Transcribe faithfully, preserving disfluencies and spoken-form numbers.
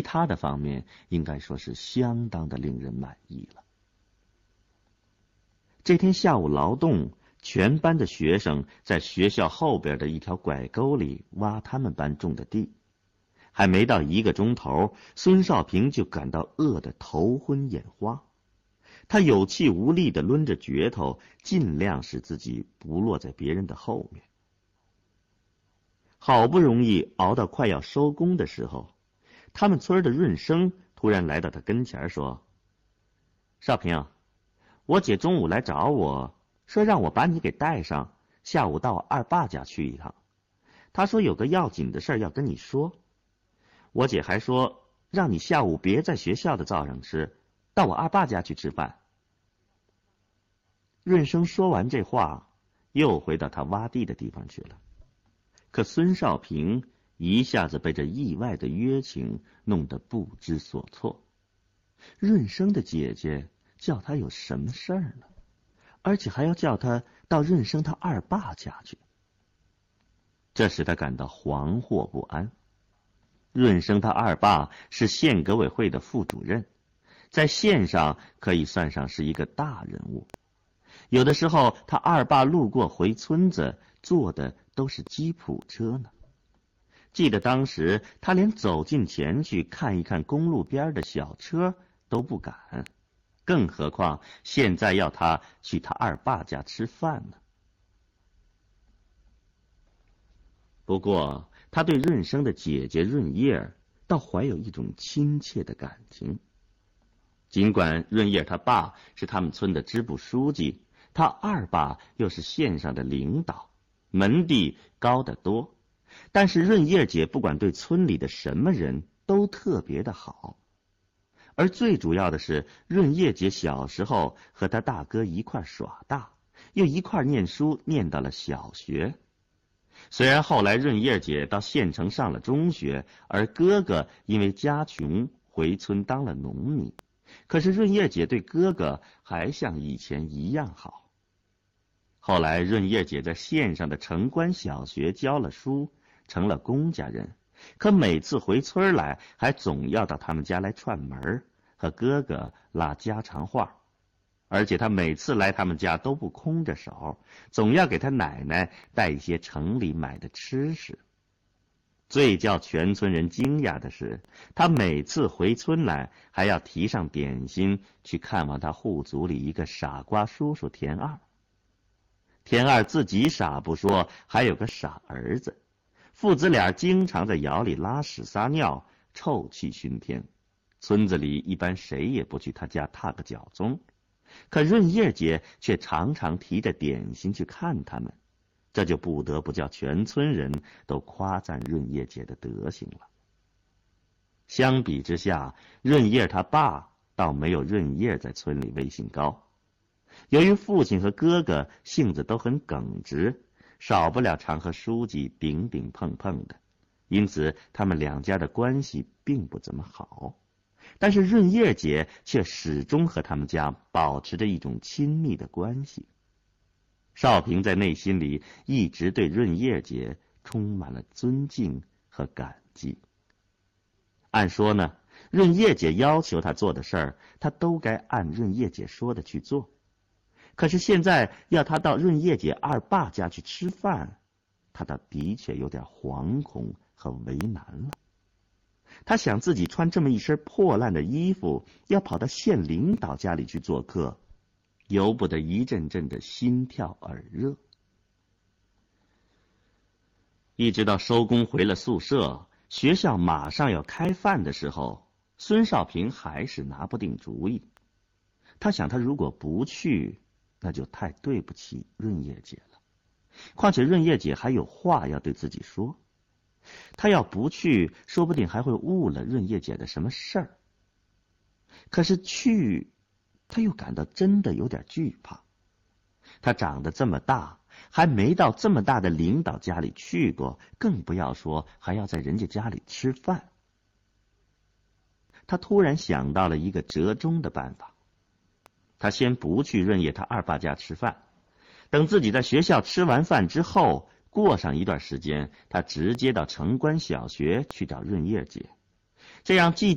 他的方面应该说是相当的令人满意了。这天下午劳动，全班的学生在学校后边的一条拐沟里挖他们班种的地。还没到一个钟头，孙少平就感到饿得头昏眼花。他有气无力地抡着镢头，尽量使自己不落在别人的后面。好不容易熬到快要收工的时候，他们村的润生突然来到他跟前说：“少平，我姐中午来找我，说让我把你给带上，下午到我二爸家去一趟。她说有个要紧的事要跟你说。我姐还说让你下午别在学校的灶上吃，到我二爸家去吃饭。”润生说完这话，又回到他挖地的地方去了。可孙少平一下子被这意外的约请弄得不知所措。润生的姐姐叫他有什么事儿呢？而且还要叫他到润生他二爸家去。这使他感到惶惑不安。润生他二爸是县革委会的副主任，在县上可以算上是一个大人物。有的时候他二爸路过回村子，坐的都是吉普车呢。记得当时他连走近前去看一看公路边的小车都不敢，更何况现在要他去他二爸家吃饭呢。不过他对润生的姐姐润叶儿倒怀有一种亲切的感情。尽管润叶他爸是他们村的支部书记，他二爸又是县上的领导，门第高得多，但是润叶姐不管对村里的什么人都特别的好。而最主要的是，润叶姐小时候和她大哥一块耍大，又一块念书念到了小学。虽然后来润叶姐到县城上了中学，而哥哥因为家穷回村当了农民，可是润叶姐对哥哥还像以前一样好。后来润叶姐在县上的城关小学教了书，成了公家人，可每次回村来还总要到他们家来串门，和哥哥拉家常话。而且他每次来他们家都不空着手，总要给他奶奶带一些城里买的吃食。最叫全村人惊讶的是，他每次回村来还要提上点心去看望他户族里一个傻瓜叔叔田二。田二自己傻不说，还有个傻儿子，父子俩经常在窑里拉屎撒尿，臭气熏天，村子里一般谁也不去他家踏个脚踪。可润叶姐却常常提着点心去看他们，这就不得不叫全村人都夸赞润叶姐的德行了。相比之下，润叶他爸倒没有润叶在村里威信高。由于父亲和哥哥性子都很耿直，少不了常和书记顶顶碰碰的，因此他们两家的关系并不怎么好。但是润叶姐却始终和他们家保持着一种亲密的关系。少平在内心里一直对润叶姐充满了尊敬和感激。按说呢，润叶姐要求他做的事儿，他都该按润叶姐说的去做。可是现在要他到润叶姐二爸家去吃饭，他倒的确有点惶恐和为难了。他想自己穿这么一身破烂的衣服，要跑到县领导家里去做客，由不得一阵阵的心跳耳热。一直到收工回了宿舍，学校马上要开饭的时候，孙少平还是拿不定主意。他想，他如果不去，那就太对不起润叶姐了。况且润叶姐还有话要对自己说。他要不去，说不定还会误了润叶姐的什么事儿。可是去，他又感到真的有点惧怕。他长得这么大，还没到这么大的领导家里去过，更不要说还要在人家家里吃饭。他突然想到了一个折中的办法。他先不去润叶他二爸家吃饭，等自己在学校吃完饭之后，过上一段时间，他直接到城关小学去找润叶姐，这样既